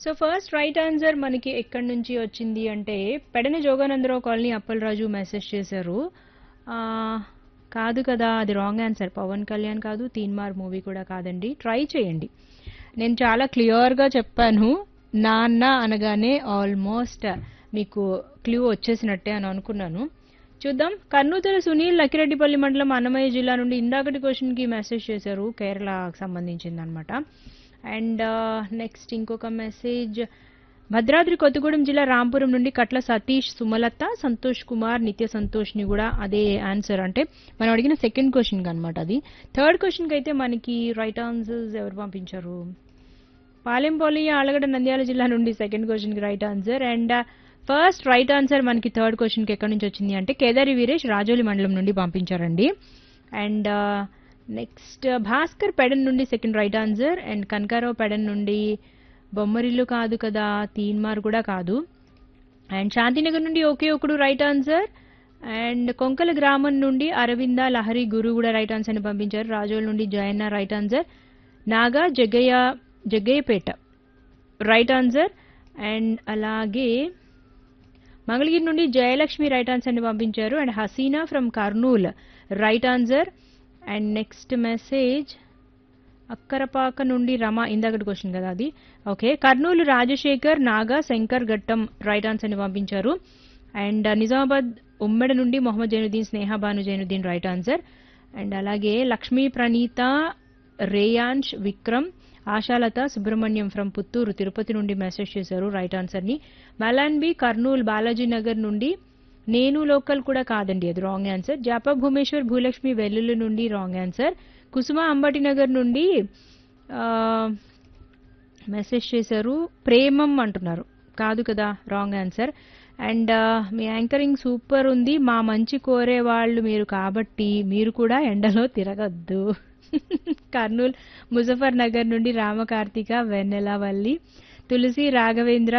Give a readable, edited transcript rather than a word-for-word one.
So first right answer మనకి ఎక్కడి నుంచి వచ్చింది అంటే పెడన జోగానందరావు కాలనీ అప్పలరాజు మెసేజ్ చేశారు. ఆ, కాదు కదా, అది రాంగ్ ఆన్సర్. పవన్ కళ్యాణ్ కాదు, తీన్మార్ మూవీ కూడా కాదండి. ట్రై చేయండి. నేను చాలా క్లియర్గా చెప్పాను. నాన్న అనగానే ఆల్మోస్ట్ మీకు క్లూ వచ్చేసినట్టే అని అనుకున్నాను. చూద్దాం. కర్నూతల సునీల్ లక్కిరెడ్డిపల్లి మండలం అన్నమయ్య జిల్లా నుండి ఇందాకటి క్వశ్చన్కి మెసేజ్ చేశారు, కేరళకు సంబంధించింది అనమాట. అండ్ నెక్స్ట్ ఇంకొక మెసేజ్ భద్రాద్రి కొత్తగూడెం జిల్లా రాంపురం నుండి కట్ల సతీష్, సుమలత, సంతోష్ కుమార్, నిత్య సంతోష్ని కూడా అదే ఆన్సర్. అంటే మనం అడిగిన సెకండ్ క్వశ్చన్కి అనమాట అది. థర్డ్ క్వశ్చన్కి అయితే మనకి రైట్ ఆన్సర్స్ ఎవరు పంపించారు? పాలెంపల్లి ఆలగడ్డ నంద్యాల జిల్లా నుండి సెకండ్ క్వశ్చన్కి right answer. And first right answer మనకి థర్డ్ క్వశ్చన్కి ఎక్కడి నుంచి వచ్చింది అంటే కేదారి వీరేష్ రాజోలి మండలం నుండి పంపించారండి. అండ్ నెక్స్ట్ భాస్కర్ పెడన్ నుండి second right answer. And Kanakarao Pedana నుండి బొమ్మరిల్లు కాదు కదా, తీన్మార్ కూడా కాదు. అండ్ శాంతినగర్ నుండి ఒకే ఒకడు రైట్ ఆన్సర్. అండ్ కొంకల గ్రామం నుండి అరవింద లహరి గురు కూడా రైట్ ఆన్సర్ని పంపించారు. రాజోల్ నుండి Jayanna right answer. Naga Jaggayyapeta right answer. And అలాగే మంగళగిరి నుండి జయలక్ష్మి రైట్ ఆన్సర్ని పంపించారు. And Hasina from Kurnool right answer. And next message Akkarapaka నుండి రమ, ఇందాకటి క్వశ్చన్ కదా అది. ఓకే, కర్నూలు రాజశేఖర్, నాగా, శంకర్ ఘట్టం రైట్ ఆన్సర్ని పంపించారు. అండ్ నిజామాబాద్ ఉమ్మెడ నుండి మొహమ్మద్ జైనుద్దీన్, స్నేహ Bhanu Zainuddin right answer. And అలాగే లక్ష్మీ ప్రణీత, రేయాన్ష్, విక్రమ్, ఆశాలత, సుబ్రహ్మణ్యం ఫ్రమ్ పుత్తూరు తిరుపతి నుండి మెసేజ్ చేశారు రైట్ ఆన్సర్ని. మలాన్బి కర్నూలు బాలాజీ నగర్ నుండి నేను లోకల్ కూడా కాదండి, అది రాంగ్ ఆన్సర్. జాపా భూమేశ్వర్ భూలక్ష్మి వెల్లుల్లి నుండి రాంగ్ ఆన్సర్. కుసుమ అంబటి నగర్ నుండి మెసేజ్ చేశారు ప్రేమం అంటున్నారు, కాదు కదా, wrong answer. And me anchoring super ఉంది, మా మంచి కోరే వాళ్ళు మీరు కాబట్టి మీరు కూడా ఎండలో తిరగద్దు. కర్నూలు ముజఫర్ నగర్ నుండి రామకార్తిక, వెన్నెలవల్లి, తులసి, రాఘవేంద్ర,